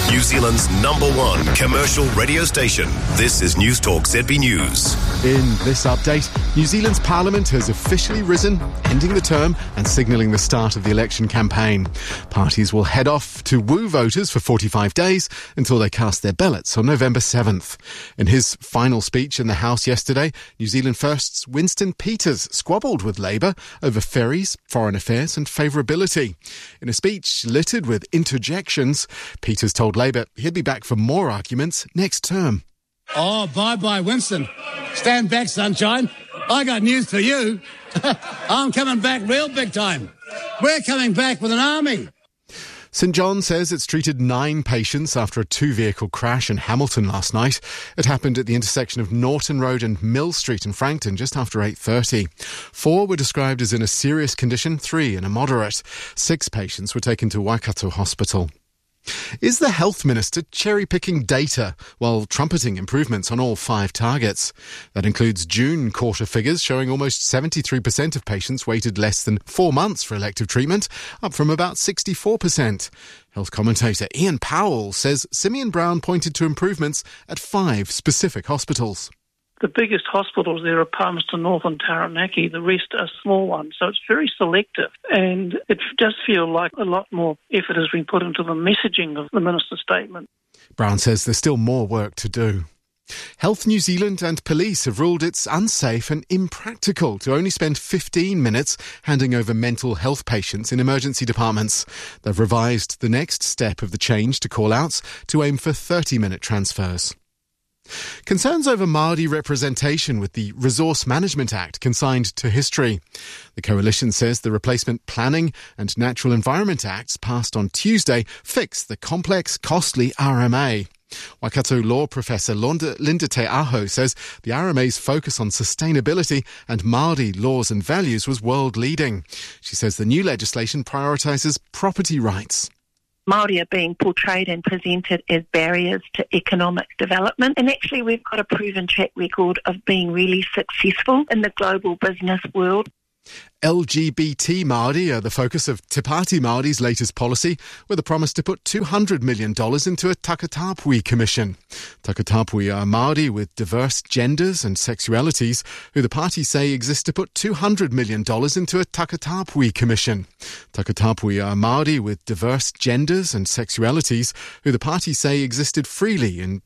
New Zealand's #1 commercial radio station. This is News Talk ZB News. In this update, New Zealand's Parliament has officially risen, ending the term and signalling the start of the election campaign. Parties will head off to woo voters for 45 days until they cast their ballots on November 7th. In his final speech in the House yesterday, New Zealand First's Winston Peters squabbled with Labour over ferries, foreign affairs and favourability. In a speech littered with interjections, Peters told Labour he'd be back for more arguments next term. Oh, bye-bye, Winston. Stand back, sunshine. I got news for you. I'm coming back real big time. We're coming back with an army. St John says it's treated 9 patients after a 2-vehicle crash in Hamilton last night. It happened at the intersection of Norton Road and Mill Street in Frankton just after 8:30. 4 were described as in a serious condition, 3 in a moderate. 6 patients were taken to Waikato Hospital. Is the Health Minister cherry-picking data while trumpeting improvements on all 5 targets? That includes June quarter figures showing almost 73% of patients waited less than 4 months for elective treatment, up from about 64%. Health commentator Ian Powell says Simeon Brown pointed to improvements at 5 specific hospitals. The biggest hospitals there are Palmerston North and Taranaki. The rest are small ones. So it's very selective. And it does feel like a lot more effort has been put into the messaging of the minister's statement. Brown says there's still more work to do. Health New Zealand and police have ruled it's unsafe and impractical to only spend 15 minutes handing over mental health patients in emergency departments. They've revised the next step of the change to call-outs to aim for 30-minute transfers. Concerns over Māori representation with the Resource Management Act consigned to history. The coalition says the Replacement Planning and Natural Environment Acts passed on Tuesday fix the complex, costly RMA. Waikato law professor Linda Te Aho says the RMA's focus on sustainability and Māori laws and values was world-leading. She says the new legislation prioritises property rights. Māori are being portrayed and presented as barriers to economic development. And actually we've got a proven track record of being really successful in the global business world. LGBT Māori are the focus of Te Pāti Māori's latest policy, with a promise to put $200 million into a Takatapui Commission. Takatapui are Māori with diverse genders and sexualities, who the party say exist to put $200 million into a Takatapui Commission. Takatapui are Māori with diverse genders and sexualities, who the party say existed freely in